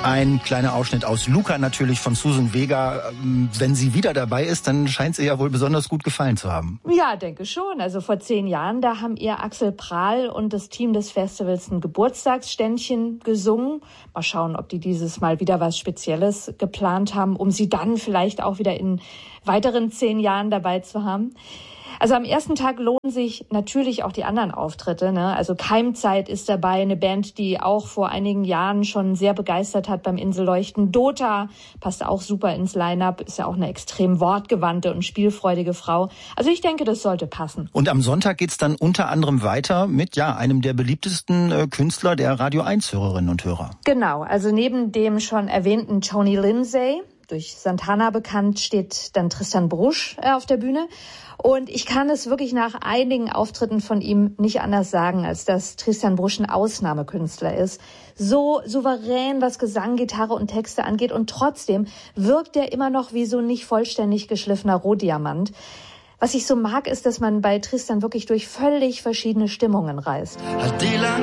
Ein kleiner Ausschnitt aus Luca natürlich von Suzanne Vega. Wenn sie wieder dabei ist, dann scheint sie ja wohl besonders gut gefallen zu haben. Ja, denke schon. Also vor 10 Jahren, da haben ihr Axel Prahl und das Team des Festivals ein Geburtstagsständchen gesungen. Mal schauen, ob die dieses Mal wieder was Spezielles geplant haben, um sie dann vielleicht auch wieder in weiteren 10 Jahren dabei zu haben. Also am ersten Tag lohnen sich natürlich auch die anderen Auftritte, ne? Also Keimzeit ist dabei, eine Band, die auch vor einigen Jahren schon sehr begeistert hat beim Inselleuchten. Dota passt auch super ins Line-Up, ist ja auch eine extrem wortgewandte und spielfreudige Frau. Also ich denke, das sollte passen. Und am Sonntag geht's dann unter anderem weiter mit einem der beliebtesten Künstler der Radio 1-Hörerinnen und Hörer. Genau, also neben dem schon erwähnten Tony Lindsay, durch Santana bekannt, steht dann Tristan Brusch auf der Bühne. Und ich kann es wirklich nach einigen Auftritten von ihm nicht anders sagen, als dass Tristan Brusch ein Ausnahmekünstler ist. So souverän, was Gesang, Gitarre und Texte angeht. Und trotzdem wirkt er immer noch wie so ein nicht vollständig geschliffener Rohdiamant. Was ich so mag, ist, dass man bei Tristan wirklich durch völlig verschiedene Stimmungen reist.